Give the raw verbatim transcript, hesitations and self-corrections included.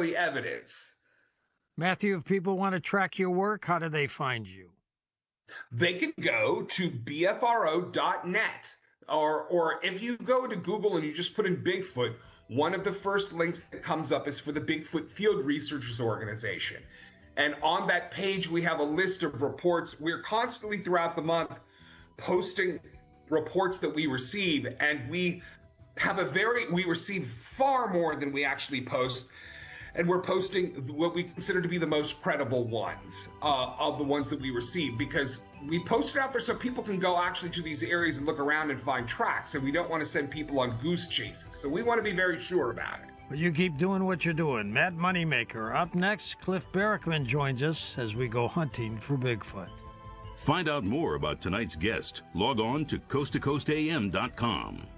necessarily evidence. Matthew, if people want to track your work, how do they find you? They can go to B F R O dot net, or or if you go to Google and you just put in Bigfoot, one of the first links that comes up is for the Bigfoot Field Researchers Organization. And on that page, we have a list of reports. We're constantly throughout the month posting reports that we receive, and we have a very, we receive far more than we actually post. And we're posting what we consider to be the most credible ones uh, of the ones that we receive, because we post it out there so people can go actually to these areas and look around and find tracks. And we don't want to send people on goose chases. So we want to be very sure about it. But you keep doing what you're doing. Matt Moneymaker. Up next, Cliff Barackman joins us as we go hunting for Bigfoot. Find out more about tonight's guest. Log on to coast to coast a m dot com.